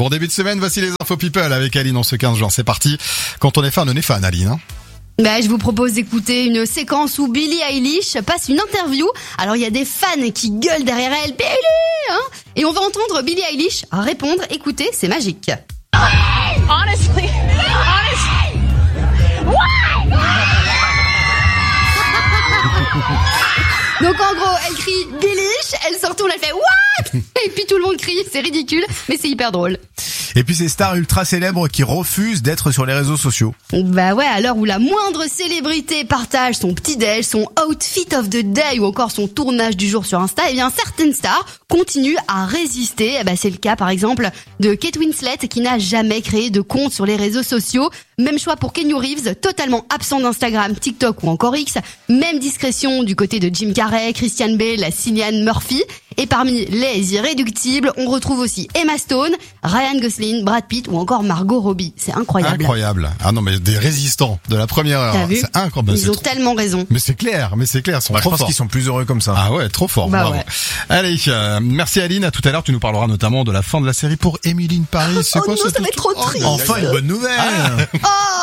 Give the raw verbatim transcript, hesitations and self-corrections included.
Bon début de semaine, voici les infos people avec Aline en ce quinze juin. C'est parti. Quand on est fan, on est fan, Aline. Hein Bah, je vous propose d'écouter une séquence où Billie Eilish passe une interview. Alors il y a des fans qui gueulent derrière elle, Billie, hein, et on va entendre Billie Eilish répondre. Écoutez, c'est magique. Honestly, honestly, why? Donc en gros, elle crie Billish, elle se retourne, elle fait what? Et puis tout le monde crie, c'est ridicule, mais c'est hyper drôle. Et puis ces stars ultra célèbres qui refusent d'être sur les réseaux sociaux. Bah ouais, à l'heure où la moindre célébrité partage son petit-déj, son outfit of the day ou encore son tournage du jour sur Insta, eh bien certaines stars continuent à résister. Eh bah c'est le cas par exemple de Kate Winslet qui n'a jamais créé de compte sur les réseaux sociaux. Même choix pour Keanu Reeves, totalement absent d'Instagram, TikTok ou encore X. Même discrétion du côté de Jim Carrey, Christian Bale, Cillian Murphy. Et parmi les irréductibles, on retrouve aussi Emma Stone, Ryan Gosling, Brad Pitt ou encore Margot Robbie. C'est incroyable. Incroyable. Ah non, mais des résistants de la première heure. T'as vu ? C'est incroyable. Ils ont trop... tellement raison. Mais c'est clair, mais c'est clair, ils sont Bah, je trop pense forts. qu'ils sont plus heureux comme ça. Ah ouais, trop fort. Bah bravo. ouais. Allez, euh, merci Aline. À tout à l'heure, tu nous parleras notamment de la fin de la série pour Emily in Paris. C'est Oh quoi non, ce ça va truc être trop Oh, triste. Enfin une bonne nouvelle. Oh